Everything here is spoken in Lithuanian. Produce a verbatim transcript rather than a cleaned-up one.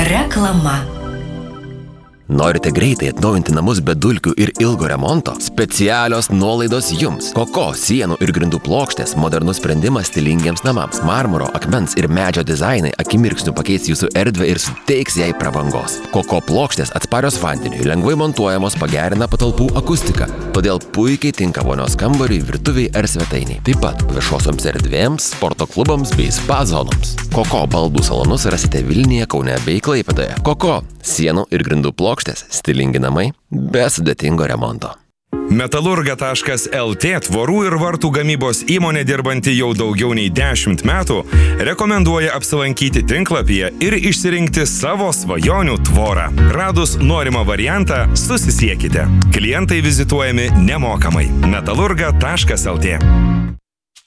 Reklama. Norite greitai atnaujinti namus be dulkių ir ilgo remonto? Specialios nuolaidos jums. Koko sienų ir grindų plokštės modernus sprendimas stilingiems namams. Marmuro, akmens ir medžio dizainai akimirksniu pakeis jūsų erdvę ir suteiks jai prabangos. Koko plokštės atsparios vandeniui, lengvai montuojamos, pagerina patalpų akustiką. Todėl puikiai tinka vonios kambariui, virtuviai ar svetainiai. Taip pat viešosioms erdvėms, sporto klubams bei spa zonoms. Koko baldų salonus rasite Vilniuje, Kaune bei Klaipėdoje. Koko sienų ir grindų plokštės, stilingi namai be sudėtingo remonto. Metalurga taškas el tė tvorų ir vartų gamybos įmonė dirbanti jau daugiau nei dešimt metų rekomenduoja apsilankyti tinklapyje ir išsirinkti savo svajonių tvorą. Radus norimą variantą, susisiekite. Klientai vizituojami nemokamai. Metalurga taškas el tė